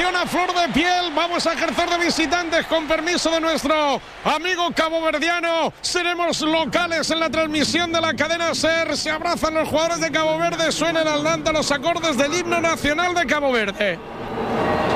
afición a flor de piel. Vamos a ejercer de visitantes con permiso de nuestro amigo caboverdiano. Seremos locales en la transmisión de la cadena SER. Se abrazan los jugadores de Cabo Verde. Suenan al Landa los acordes del himno nacional de Cabo Verde.